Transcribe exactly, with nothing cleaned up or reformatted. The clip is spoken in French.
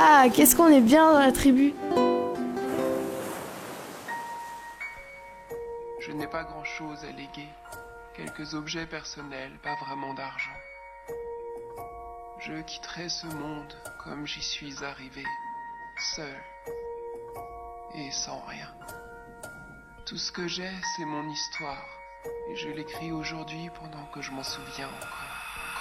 Ah, qu'est-ce qu'on est bien dans la tribu. Je n'ai pas grand-chose à léguer. Quelques objets personnels, pas vraiment d'argent. Je quitterai ce monde comme j'y suis arrivé, seul et sans rien. Tout ce que j'ai, c'est mon histoire, et je l'écris aujourd'hui pendant que je m'en souviens encore.